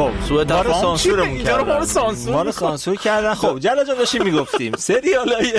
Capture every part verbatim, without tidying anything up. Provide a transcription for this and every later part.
خب سوء تفاهم سانسورمون کردن ما رو سانسور ما رو سانسور کردن. خب جلا جا داشتیم میگفتیم سریالای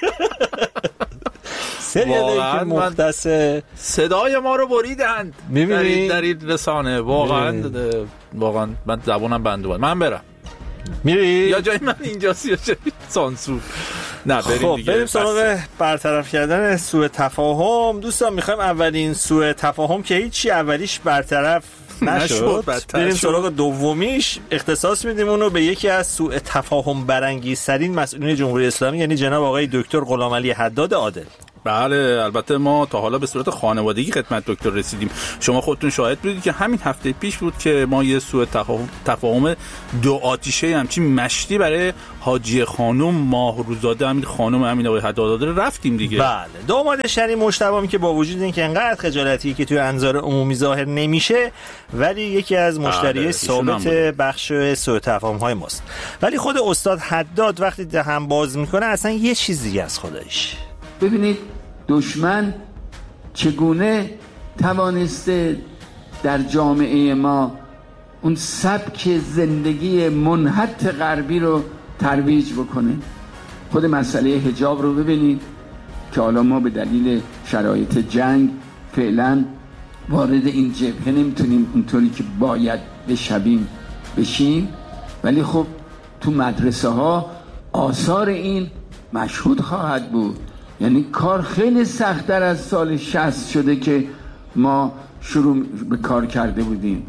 سریالی که مختص صدای ما رو بریدند می‌بینی در این رسانه. واقعا واقعا من زبونم بنده بود. من برم میری یا جای من اینجاست یا جای سانسور؟ نه بریم خب دیگه. بریم سراغ برطرف کردن سوء تفاهم. دوستان میخوایم اولین سوء تفاهم که هیچی اولیش برطرف نشد بریم سراغ دومیش. اختصاص میدیم اونو به یکی از سوء تفاهم برانگیزترین مسئولین جمهوری اسلامی، یعنی جناب آقای دکتر غلامعلی حداد عادل. بله البته ما تا حالا به صورت خانوادگی خدمت دکتر رسیدیم. شما خودتون شاهد بودید که همین هفته پیش بود که ما یه سوء تفاهم تفاهم دو آتیشه همچین مشتی برای حاجی خانم ماهروزاده امیر خانم امین آقای حداد عادل رفتیم دیگه. بله داماد شری مجتبی که با وجود اینکه انقدر خجالتی که توی انظار عمومی ظاهر نمیشه ولی یکی از مشتریای ثابت بخش سوء تفاهم های ماست. ولی خود استاد حداد وقتی دهن باز میکنه اصلا یه چیز دیگه از خودش. ببینید دشمن چگونه توانسته در جامعه ما اون سبک زندگی منحط غربی رو ترویج بکنه. خود مسئله حجاب رو ببینید که حالا ما به دلیل شرایط جنگ فعلا وارد این جبهه نمیتونیم اونطوری که باید بشیم بشیم، ولی خب تو مدرسه ها آثار این مشهود خواهد بود. یعنی کار خیلی سخت‌تر از سال شصت شده که ما شروع به کار کرده بودیم.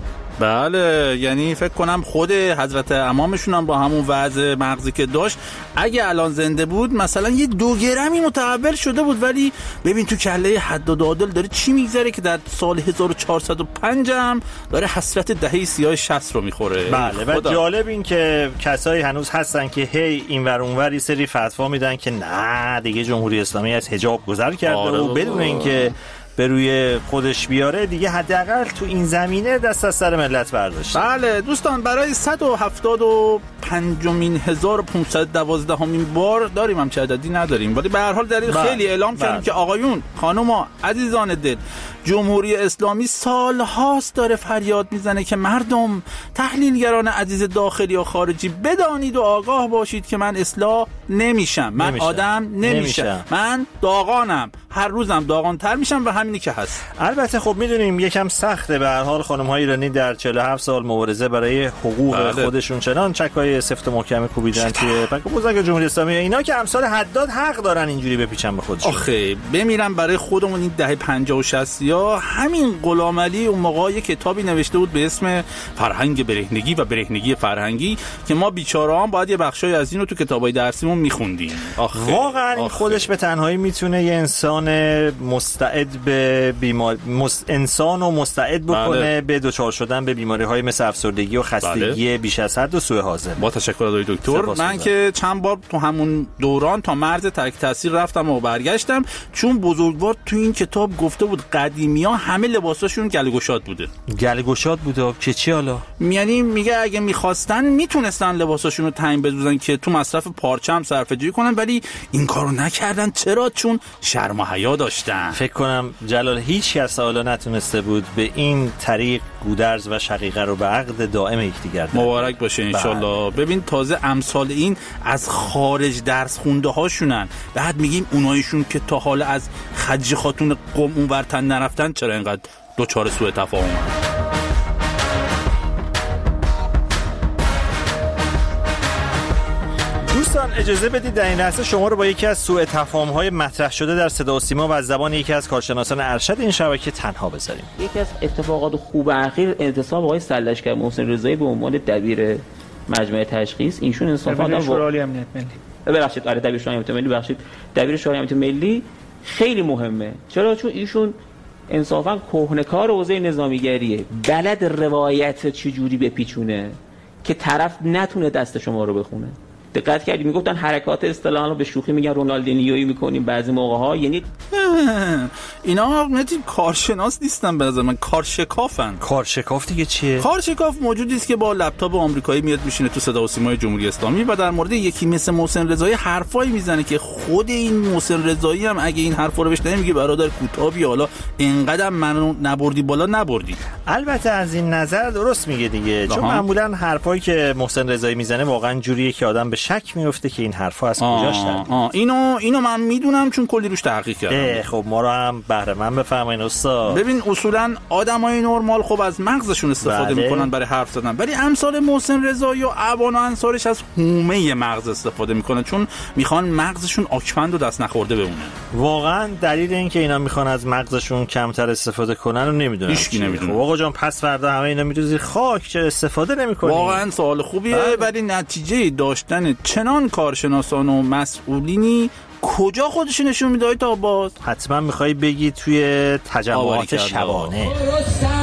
بله یعنی فکر کنم خود حضرت امامشون هم با همون وضع مغزی که داشت اگه الان زنده بود مثلا یه دو گرمی متحول شده بود. ولی ببین تو کله حداد عادل داره چی میگذره که در سال هزار و چهارصد و پنج هم داره حسرت دهه سیاه شصت رو میخوره. بله و جالب این که کسایی هنوز هستن که هی این ور اون ور سری فتوا میدن که نه دیگه جمهوری اسلامی از حجاب گذر کرده آره و بدون اینکه به روی خودش بیاره دیگه حداقل تو این زمینه دست از سر ملت برداشته. بله دوستان برای صد و هفتاد و پنجمین هزار و پانصد و دوازدهمین بار داریم هم چه عددی نداریم ولی به هر حال دلیل خیلی اعلام کردیم که آقایون خانوما عزیزان دل جمهوری اسلامی سال هاست داره فریاد میزنه که مردم تحلیلگران عزیز داخلی و خارجی بدانید و آگاه باشید که من اصلاح نمیشم، من نمیشم. آدم نمیشم. نمیشم من داغانم، هر روزم داغانتر میشم و همینی که هست. البته خب میدونیم یکم سخته به هر حال خانم های ایرانی در چهل و هفت سال مبارزه برای حقوق بله. خودشون چنان چکای سفت و محکم کوبیدن که فکر بزرگ جمهوری اسلامی اینا که امثال حداد حق دارن اینجوری بپیچن به خودشون. آخه بمیرن برای خودمون این دهه پنجاه و شصت یا همین غلامعلی اون موقع یک کتابی نوشته بود به اسم فرهنگ برهنگی و برهنگی فرهنگی که ما بیچاره‌ها باید یه بخشای از اینو تو کتابای درسیمون میخوندیم. واقعا این خودش به تنهایی میتونه یه انسان مستعد به بیمار مست... انسان رو مستعد بکنه بله. به دچار شدن به بیماری‌های مثل افسردگی و خستگی بله. بیش از حد و سوء هاضمه. با تشکر آقای دکتر. من که چند بار تو همون دوران تا مرز ترک تاثیر رفتم و برگشتم چون بزرگوار تو این کتاب گفته بود قدیمی‌ها همه لباساشون گله گشاد بوده. گله گشاد بوده که چی حالا؟ یعنی میگه اگه می‌خواستن میتونستن لباساشون رو تعیین بدوزن که تو مصرف پارچه هم صرفه‌جویی کنن ولی این کارو نکردن. چرا؟ چون شرم و حیا داشتن. فکر کنم جلال هیچ کس حالا نتونسته بود به این طریق گودرز و شقیقه رو به عقد دائم یکدیگر مبارک باشه انشالله. ببین تازه امثال این از خارج درس خونده هاشونن، بعد میگیم اونایشون که تا حالا از خدیجه خاتون قم اونورتن نرفتن چرا اینقدر دوچار سوء تفاهم. دوستان اجازه بدید در این لحظه شما رو با یکی از سوء تفاهم‌های مطرح شده در صدا و سیما و از زبان یکی از کارشناسان ارشد این شبکه تنها بذاریم. یکی از اتفاقات خوب اخیر انتصاب آقای سلشکر محسن رضایی به عنوان دبیر مجمع تشخیص. ایشون انصافا دبیر شورای امنیت ملی. ببخشید آره دبیر شورای امنیت ملی ببخشید دبیر شورای امنیت ملی خیلی مهمه. چرا؟ چون ایشون انصافا کهنه‌کار حوزه نظامیگریه، بلد روایت چجوری بپیچونه که طرف نتونه دست شما رو بخونه. دقت کردی میگفتن حرکات اصطلاحاً رو به شوخی میگن رونالدینیویی میکنیم بعضی موقع ها، یعنی اینا متین کارشناس نیستن به نظر من، کارشکافن. کارشکاف دیگه چیه؟ کارشکاف موجودی است که با لپتاپ آمریکایی میاد میشینه تو صدا و سیمای جمهوری اسلامی و در مورد یکی مثل محسن رضایی حرفایی میزنه که خود این محسن رضایی هم اگه این حرفا رو بشنوه میگه برادر کوتابی، حالا اینقدر منو نبردی بالا نبردی. البته از این نظر درست میگه دیگه، چون معمولا حرفایی که محسن رضایی میزنه واقعا جوریه که آدم به شک میفته که این حرفا از کجاش در اینو اینو من میدونم چون کلی روش تحقیق کردم. خب ما رو هم بهره مند بفرمایید استاد. ببین اصولا آدمای نرمال خب از مغزشون استفاده بله. میکنن برای حرف زدن، ولی امثال محسن رضایی و عوان و انصارش از حومه مغز استفاده میکنن چون میخوان مغزشون آکپند و دست نخورده بمونه. واقعا دلیل این که اینا میخوان از مغزشون کمتر استفاده کنن رو نمیدونم. هیچکی نمیدونه. خب آقا جان پس فردا همه اینا میروزی خاک چه استفاده نمیکنی؟ واقعا سوال خوبیه بله. ولی نتیجه داشتن چنان کارشناسان و مسئولینی کجا خودش نشون میده تا باز؟ حتما میخوای بگی توی تجمعات شبانه.